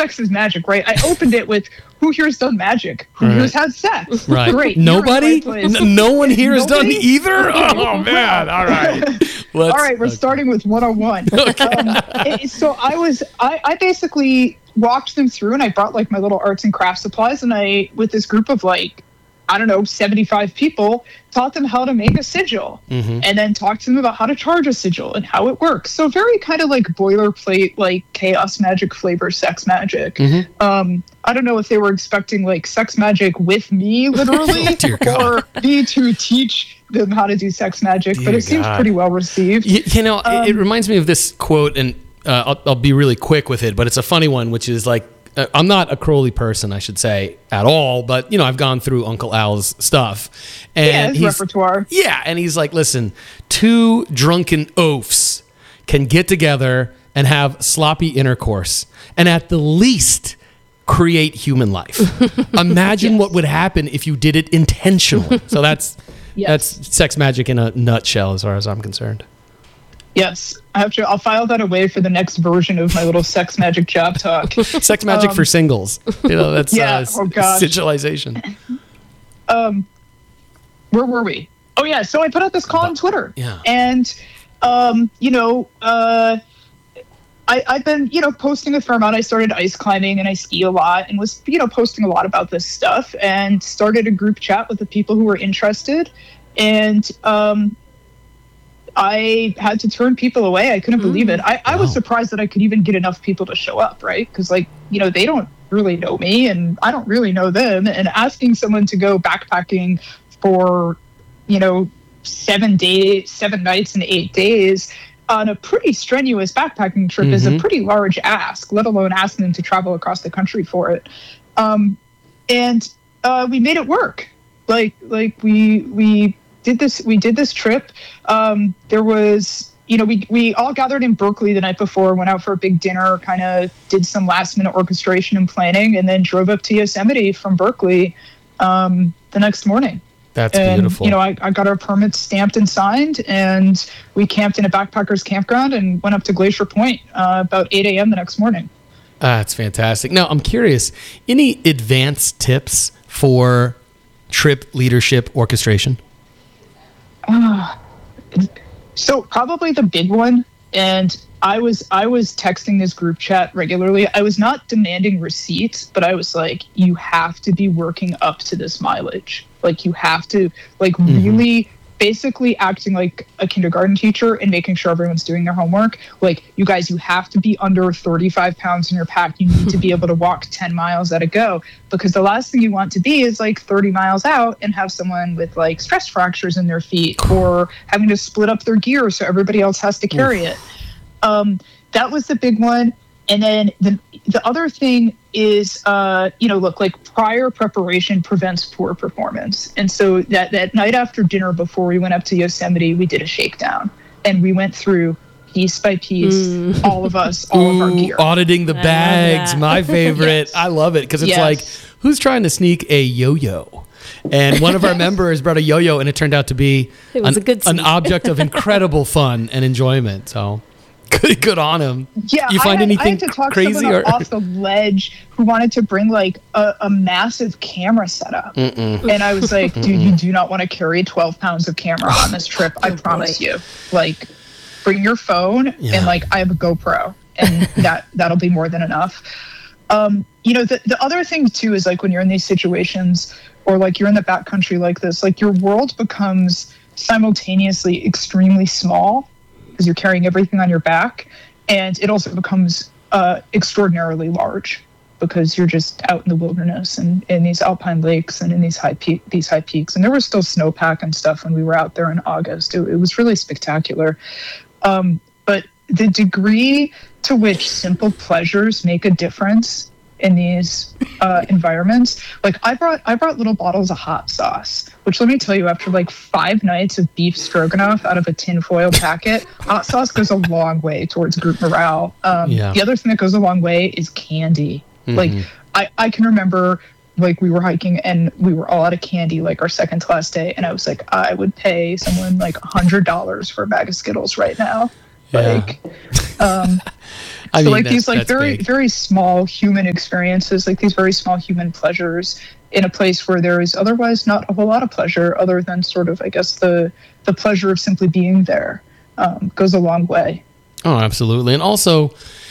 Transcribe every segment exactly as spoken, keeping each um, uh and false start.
sex is magic, right? I opened it with, who here's done magic? Who Right. here's had sex? Right. Great. Nobody? You're in the right place. N- no one here has done Nobody? either? Oh, man. All right. Let's, All right, we're okay. starting with one oh one. Um, it- so I was, I, I basically walked them through, and I brought like my little arts and craft supplies, and I, with this group of like, I don't know, seventy-five people, taught them how to make a sigil, Mhm. and then talked to them about how to charge a sigil and how it works. So very kind of like boilerplate, like chaos magic flavor, sex magic. Mhm. Um, I don't know if they were expecting like sex magic with me, literally, Oh, dear God. or me to teach them how to do sex magic, but Dear it seems God. pretty well received. You, you know, it, it Um, reminds me of this quote, and uh, I'll, I'll be really quick with it, but it's a funny one, which is like, uh, I'm not a Crowley person, I should say, at all, but, you know, I've gone through Uncle Al's stuff. And Yeah, his he's, repertoire. Yeah, and he's like, listen, two drunken oafs can get together and have sloppy intercourse, and at the least create human life. Imagine Yes. what would happen if you did it intentionally. So that's Yes. that's sex magic in a nutshell, as far as I'm concerned. Yes, I have to. I'll file that away for the next version of my little sex magic job talk. Sex magic Um, for singles. You know, that's yeah, uh, oh gosh. sigilization. Um, where were we? Oh yeah, so I put out this call on Twitter. Yeah. And, um, you know, uh, I, I've been, you know, posting a fair amount. I started ice climbing and I ski a lot, and was, you know, posting a lot about this stuff, and started a group chat with the people who were interested. And um, I had to turn people away. I couldn't believe it. I, I was Wow. surprised that I could even get enough people to show up, right? Because, like, you know, they don't really know me, and I don't really know them. And asking someone to go backpacking for, you know, seven days, seven nights and eight days on a pretty strenuous backpacking trip is a Mhm. pretty large ask, let alone asking them to travel across the country for it. Um, and uh, we made it work. Like, like we we did this. We did this trip. Um, there was, you know, we we all gathered in Berkeley the night before, went out for a big dinner, kind of did some last minute orchestration and planning, and then drove up to Yosemite from Berkeley um, the next morning. That's And, beautiful. you know, I, I got our permits stamped and signed, and we camped in a backpackers campground and went up to Glacier Point uh, about eight a.m. the next morning. That's fantastic. Now, I'm curious, any advanced tips for trip leadership orchestration? So probably the big one, and I was I was texting this group chat regularly. I was not demanding receipts, but I was like, you have to be working up to this mileage. Like, you have to, like, Mm-hmm. really basically acting like a kindergarten teacher and making sure everyone's doing their homework. Like, you guys, you have to be under thirty-five pounds in your pack. You need to be able to walk ten miles at a go, because the last thing you want to be is like thirty miles out and have someone with like stress fractures in their feet, or having to split up their gear so everybody else has to carry it. Um, that was the big one. And then the the other thing is, uh, you know, look, like, prior preparation prevents poor performance. And so that, that night after dinner, before we went up to Yosemite, we did a shakedown, and we went through piece by piece, all of us, all of our Ooh, gear. auditing the love bags, that. my favorite. Yes. I love it because it's Yes. like, who's trying to sneak a yo-yo? And one of our members brought a yo-yo, and it turned out to be It was an, a good an sneak. object of incredible fun and enjoyment. So good, good on him. Yeah, you I find had, anything I had to talk crazy? someone Or? off the ledge who wanted to bring like a, a massive camera setup. Mm-mm. And I was like, dude, you do not want to carry twelve pounds of camera on this trip. I Oh, promise boy. you. Like, bring your phone, Yeah. and like, I have a GoPro, and that, that'll be more than enough. Um, you know, the, the other thing too is, like, when you're in these situations, or like you're in the backcountry like this, like, your world becomes simultaneously extremely small because you're carrying everything on your back, and it also becomes uh, extraordinarily large because you're just out in the wilderness and in these alpine lakes and in these high pe- these high peaks. And there was still snowpack and stuff when we were out there in August. It, it was really spectacular. Um, but the degree to which simple pleasures make a difference in these uh, environments, like, I brought I brought little bottles of hot sauce, which, let me tell you, after like five nights of beef stroganoff out of a tinfoil packet, hot sauce goes a long way towards group morale. Um, Yeah. The other thing that goes a long way is candy. Like, I, I can remember, like, we were hiking and we were all out of candy, like, our second to last day, and I was like, I would pay someone like a hundred dollars for a bag of Skittles right now. Like, um, I so mean, like that- these like that's very big. very small human experiences, like these very small human pleasures in a place where there is otherwise not a whole lot of pleasure, other than sort of I guess the the pleasure of simply being there, um, goes a long way. Oh, absolutely. And also,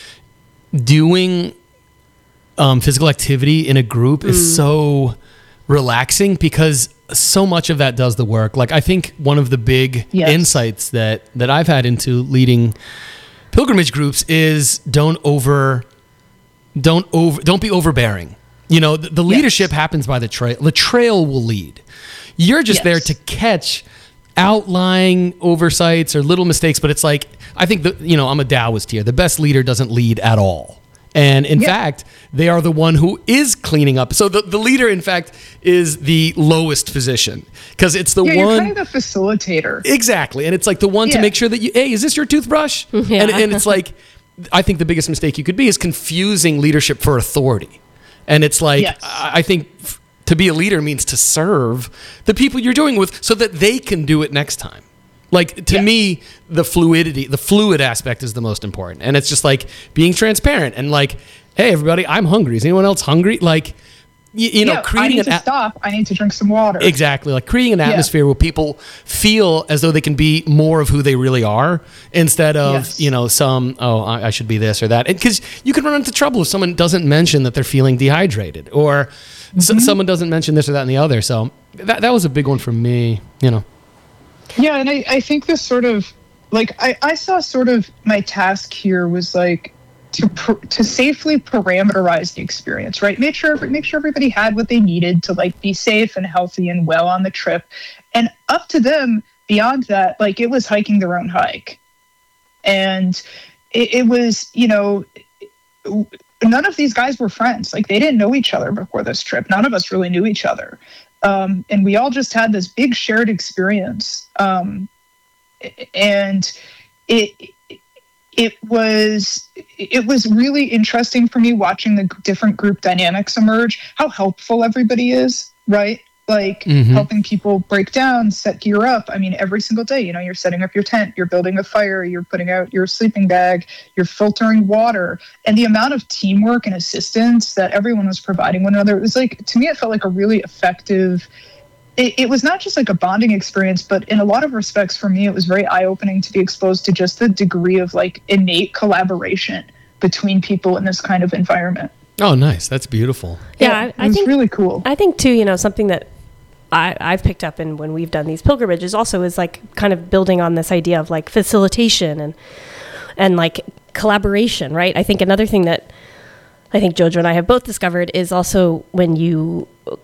doing um, physical activity in a group Mm. is so relaxing because so much of that does the work. Like, I think one of the big Yes. insights that, that I've had into leading pilgrimage groups is don't over, don't over, don't be overbearing. You know, the, the Yes. leadership happens by the trail. The trail will lead. You're just Yes. there to catch outlying oversights or little mistakes, but it's like, I think that, you know, I'm a Taoist here. The best leader doesn't lead at all. And in Yeah. fact, they are the one who is cleaning up. So the, the leader, in fact, is the lowest position because it's the Yeah, you're one. kind of the facilitator. Exactly. And it's like the one to Yeah. make sure that you, hey, is this your toothbrush? Yeah. And, and it's like, I think the biggest mistake you could be is confusing leadership for authority. And it's like, Yes. I I think f- to be a leader means to serve the people you're doing with so that they can do it next time. Like, to Yes. me, the fluidity, the fluid aspect is the most important. And it's just like being transparent and like, hey, everybody, I'm hungry. Is anyone else hungry? Like, you, you know, Yeah, I creating need an to a- stop. I need to drink some water. Exactly. Like creating an atmosphere where people feel as though they can be more of who they really are instead of, Yes. you know, some, oh, I, I should be this or that. Because you can run into trouble if someone doesn't mention that they're feeling dehydrated or s- someone doesn't mention this or that and the other. So that, that was a big one for me, you know. Yeah, and I, I think this sort of like I, I saw sort of my task here was like to pr- to safely parameterize the experience, right? Make sure make sure everybody had what they needed to like be safe and healthy and well on the trip, and up to them beyond that, like it was hiking their own hike, and it, it was you know. None of these guys were friends. Like they didn't know each other before this trip. None of us really knew each other. Um, and we all just had this big shared experience. Um, and it it was it was really interesting for me watching the different group dynamics emerge, how helpful everybody is, right? Like Mhm. helping people break down, set gear up. I mean, every single day, you know, you're setting up your tent, you're building a fire, you're putting out your sleeping bag, you're filtering water. And the amount of teamwork and assistance that everyone was providing one another, it was like, to me, it felt like a really effective, it, it was not just like a bonding experience, but in a lot of respects for me, it was very eye-opening to be exposed to just the degree of like innate collaboration between people in this kind of environment. Oh, nice. That's beautiful. Yeah, it I, I was think really cool. I think too, you know, something that I, I've picked up in when we've done these pilgrimages also is like kind of building on this idea of like facilitation and and like collaboration, right? I think another thing that I think Jojo and I have both discovered is also when you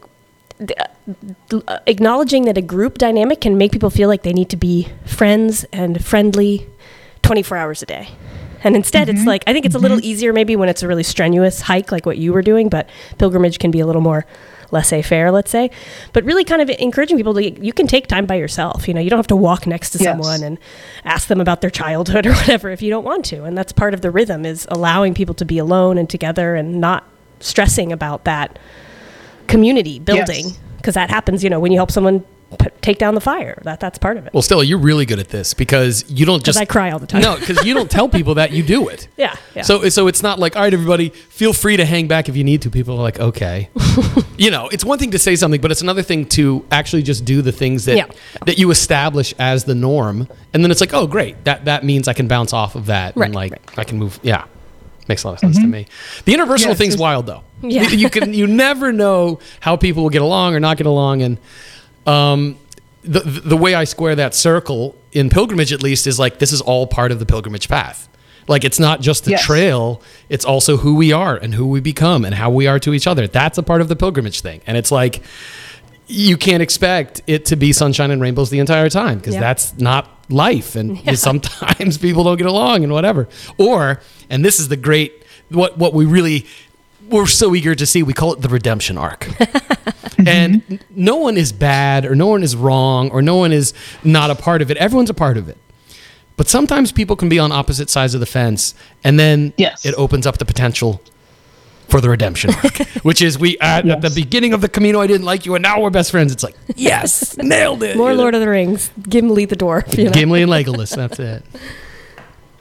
uh, acknowledging that a group dynamic can make people feel like they need to be friends and friendly twenty-four hours a day. And instead, it's like, I think it's a little easier maybe when it's a really strenuous hike like what you were doing, but pilgrimage can be a little more laissez-faire, let's say. But really kind of encouraging people to, you can take time by yourself. You know, you don't have to walk next to Yes. someone and ask them about their childhood or whatever if you don't want to. And that's part of the rhythm, is allowing people to be alone and together and not stressing about that community building. Yes. Because that happens, you know, when you help someone p- take down the fire. That That's part of it. Well, Stella, you're really good at this because you don't Because just I cry all the time. No, because you don't tell people that you do it. Yeah, yeah. So so it's not like, all right, everybody, feel free to hang back if you need to. People are like, okay. You know, it's one thing to say something, but it's another thing to actually just do the things that Yeah. that you establish as the norm. And then it's like, oh, great. That that means I can bounce off of that Right, and like right. I can move. Yeah. Makes a lot of sense to me. The interpersonal Yes, thing's it's- wild though. Yeah. You, you can you never know how people will get along or not get along. And um the the way I square that circle in pilgrimage, at least, is like, this is all part of the pilgrimage path. Like, it's not just the Yes. trail, it's also who we are and who we become and how we are to each other. That's a part of the pilgrimage thing. And it's like, you can't expect it to be sunshine and rainbows the entire time, because Yeah. that's not life. And Yeah. sometimes people don't get along and whatever. Or, and this is the great, what, what we really, we're so eager to see, we call it the redemption arc. And n- no one is bad, or no one is wrong, or no one is not a part of it. Everyone's a part of it. But sometimes people can be on opposite sides of the fence, and then Yes. it opens up the potential for the redemption arc, which is we at, at the Yes. beginning of the Camino, I didn't like you, and now we're best friends. It's like, yes, nailed it. More you know? Lord of the Rings. Gimli the dwarf. You know? Gimli and Legolas. That's it.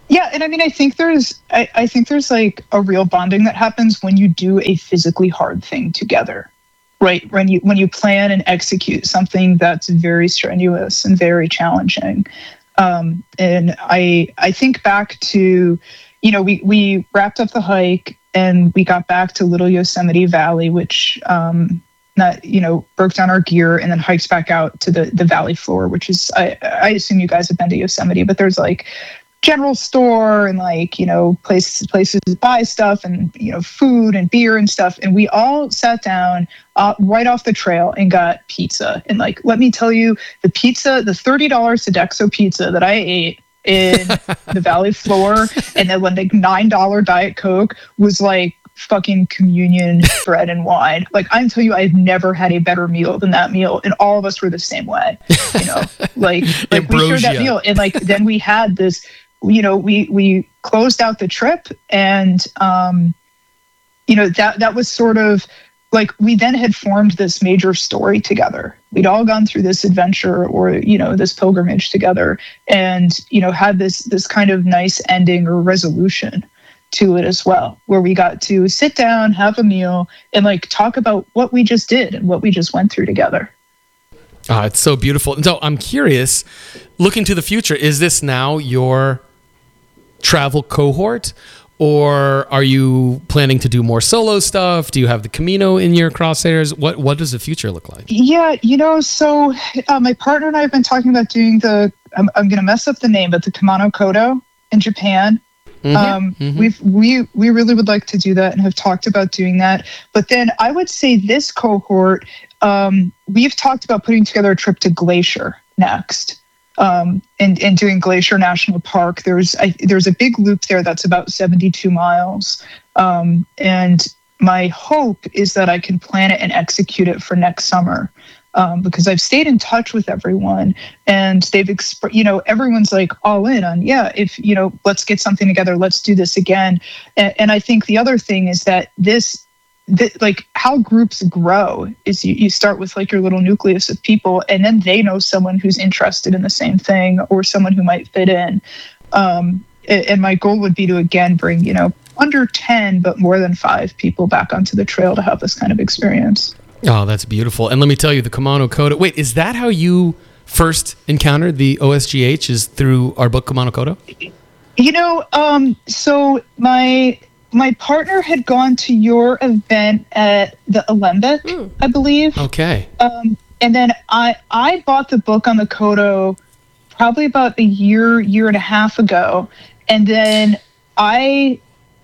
Yeah, and I mean, I think there's, I, I think there's like a real bonding that happens when you do a physically hard thing together, right? When you when you plan and execute something that's very strenuous and very challenging. Um, and I I think back to, you know, we we wrapped up the hike and we got back to Little Yosemite Valley, which um, that you know broke down our gear and then hiked back out to the the valley floor, which is I I assume you guys have been to Yosemite, but there's like general store and like, you know, places places to buy stuff and, you know, food and beer and stuff. And we all sat down uh, right off the trail and got pizza. And like, let me tell you, the pizza, the thirty dollars Sodexo pizza that I ate in the valley floor and then like nine dollars Diet Coke was like fucking communion bread and wine. Like, I'm telling you, I've never had a better meal than that meal. And all of us were the same way, you know, like, like we shared that meal. And like, then we had this, you know, we, we closed out the trip and, um, you know, that, that was sort of like, we then had formed this major story together. We'd all gone through this adventure or, you know, this pilgrimage together and, you know, had this, this kind of nice ending or resolution to it as well, where we got to sit down, have a meal and like talk about what we just did and what we just went through together. Oh, it's so beautiful. And so I'm curious, looking to the future, is this now your travel cohort or are you planning to do more solo stuff? Do you have the Camino in your crosshairs? What what does the future look like? Yeah, you know, so uh, my partner and I have been talking about doing the, I'm, I'm going to mess up the name, but the Kumano Kodo in Japan. Mm-hmm. Um, mm-hmm. We've, we, we really would like to do that and have talked about doing that. But then I would say this cohort, um, we've talked about putting together a trip to Glacier next. Um, and, and doing Glacier National Park. There's I, there's a big loop there that's about seventy-two miles. Um, and my hope is that I can plan it and execute it for next summer. Um, because I've stayed in touch with everyone and they've, exp- you know, everyone's like all in on, yeah, if, you know, let's get something together, let's do this again. And, and I think the other thing is that this, th- like how groups grow is you, you start with like your little nucleus of people and then they know someone who's interested in the same thing or someone who might fit in. Um, and, and my goal would be to, again, bring, you know, under ten, but more than five people back onto the trail to have this kind of experience. Oh, that's beautiful. And let me tell you, the Kumano Kodo. Wait, is that how you first encountered the O S G H? Is through our book Kumano Kodo? You know, um, so my my partner had gone to your event at the Alembic, mm. I believe. Okay. Um, and then I I bought the book on the Kodo probably about a year, year and a half ago, and then I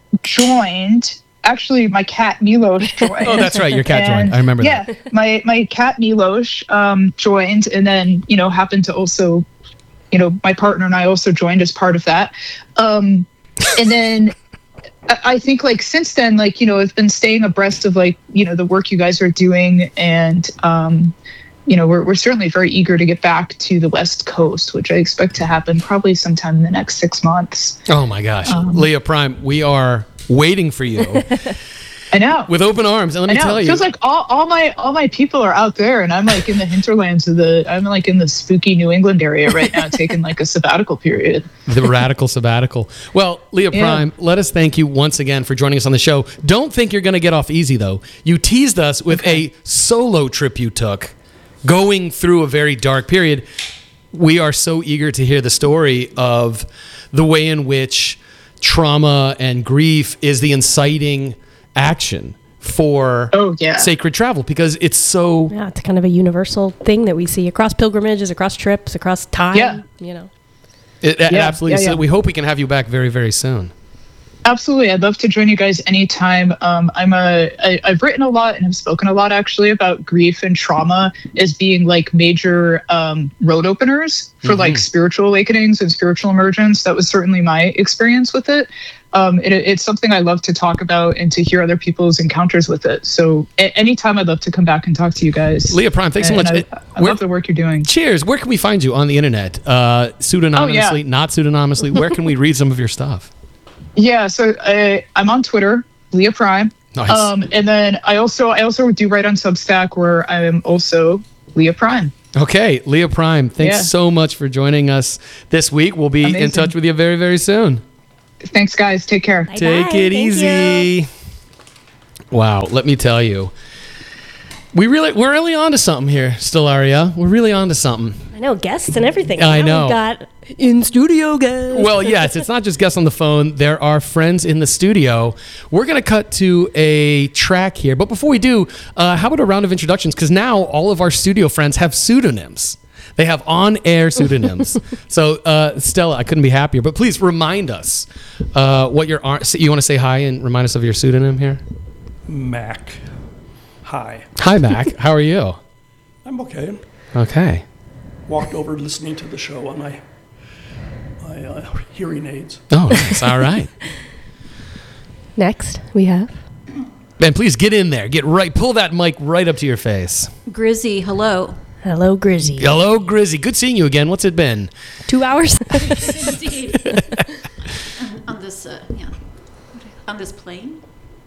joined. Actually, my cat Milos joined. Oh, that's right. Your cat and, joined. I remember yeah, that. Yeah, my, my cat Milos um, joined and then, you know, happened to also, you know, my partner and I also joined as part of that. Um, and then I, I think like since then, like, you know, I've been staying abreast of like, you know, the work you guys are doing. And, um, you know, we're, we're certainly very eager to get back to the West Coast, which I expect to happen probably sometime in the next six months. Oh, my gosh. Um, Leah Prime, we are waiting for you. I know. With open arms. And let me tell you. It feels like all, all my all my people are out there and I'm like in the hinterlands of the I'm like in the spooky New England area right now taking like a sabbatical period. The radical sabbatical. Well, Leah yeah. Prime, let us thank you once again for joining us on the show. Don't think you're going to get off easy though. You teased us with okay. a solo trip you took going through a very dark period. We are so eager to hear the story of the way in which trauma and grief is the inciting action for oh, yeah. sacred travel because it's so yeah it's kind of a universal thing that we see across pilgrimages, across trips, across time. Yeah, you know, it, it yeah, absolutely. Yeah, yeah. So we hope we can have you back very, very soon. Absolutely, I'd love to join you guys anytime. Um, I'm a I, I've written a lot and have spoken a lot actually about grief and trauma as being like major um, road openers for mm-hmm. like spiritual awakenings and spiritual emergence. That was certainly my experience with it. Um, it. It's something I love to talk about and to hear other people's encounters with it. So a- anytime I'd love to come back and talk to you guys. Leah Prime, thanks and so much. I, I love the work you're doing. Cheers. Where can we find you on the internet? Uh, pseudonymously, oh, yeah. not pseudonymously. Where can we read some of your stuff? Yeah, so I, I'm on Twitter, Leah Prime. Nice. Um, and then I also I also do write on Substack where I am also Leah Prime. Okay, Leah Prime, thanks yeah. so much for joining us this week. We'll be Amazing. in touch with you very, very soon. Thanks, guys. Take care. Bye-bye. Take it Thank easy. you. Wow, let me tell you. We really we're really on to something here, Stellaria. We're really on to something. I know, guests and everything. I Now know. We've got in studio guests. Well, yes, it's not just guests on the phone. There are friends in the studio. We're going to cut to a track here. But before we do, uh, how about a round of introductions? Because now all of our studio friends have pseudonyms. They have on-air pseudonyms. So, uh, Stella, I couldn't be happier. But please remind us uh, what your... You want to say hi and remind us of your pseudonym here? Mac. Hi. Hi, Mac. How are you? I'm okay. Okay. Walked over listening to the show on my my uh, hearing aids. Oh, nice. All right. Next, we have. And please get in there. Get right. Pull that mic right up to your face. Grizzy, hello. Hello, Grizzy. Hello, Grizzy. Good seeing you again. What's it been? Two hours? Indeed. on this, uh, yeah, on this plane.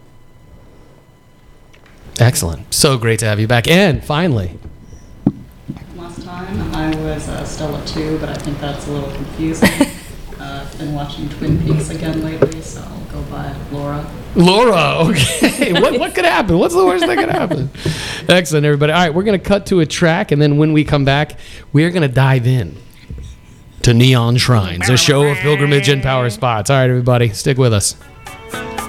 Excellent. So great to have you back. And finally, Last time I was uh, Stella two, but I think that's a little confusing. uh, I've been watching Twin Peaks again lately, so I'll go by Laura. Laura. Okay. what what could happen? What's the worst that could happen? Excellent, everybody. All right, we're going to cut to a track, and then when we come back, we're going to dive in to Neon Shrines, a show of pilgrimage and power spots. All right, everybody, stick with us.